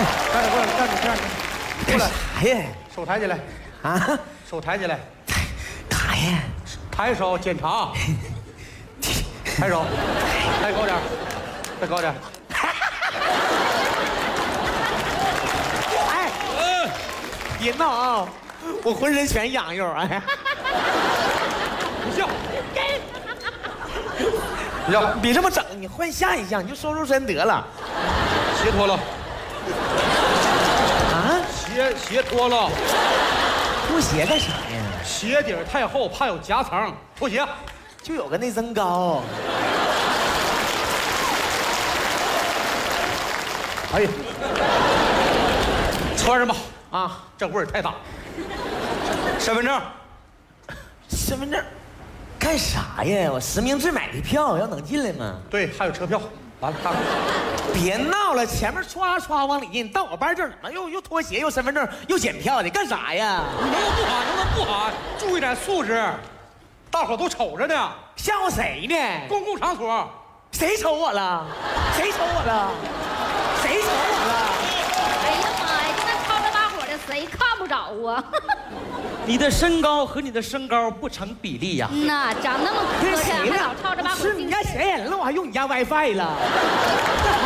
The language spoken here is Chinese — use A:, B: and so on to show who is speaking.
A: 站着过来，站着站着，过来，
B: 啥呀？
A: 手抬起来，
B: 啊？
A: 手抬起来，
B: 干啥呀？
A: 抬手检查，抬手，抬高点，再高点。
B: 哎，别闹啊！我浑身全痒痒，哎。
A: 不笑，不笑，
B: 别这么整，你换下一项，你就收收身得了。
A: 鞋脱了，
B: 啊？
A: 鞋脱了，
B: 脱鞋干啥呀？
A: 鞋底儿太厚，怕有夹层，脱鞋。
B: 就有个内增高。
A: 哎呀，穿上吧，啊，这味儿太大。身份证，
B: 身份证，干啥呀？我实名制买的票，要能进来吗？
A: 对，还有车票。完了，看看。
B: 别闹了，前面唰唰往里进，到我班这儿怎么又脱鞋又身份证又检票的，干啥呀？
A: 你能不能不喊？能不能不喊？注意点素质，大伙都瞅着呢。
B: 吓唬谁呢？
A: 公共场所，
B: 谁瞅我了？谁瞅我了？谁瞅我了？
C: 哎呀妈呀，这那吵着把火的，谁看不着啊？
D: 你的身高和你的身高不成比例呀。
C: 那长那么磕碜，还老吵着把火。
B: 是你家闲人了，我还用你家 WiFi 了？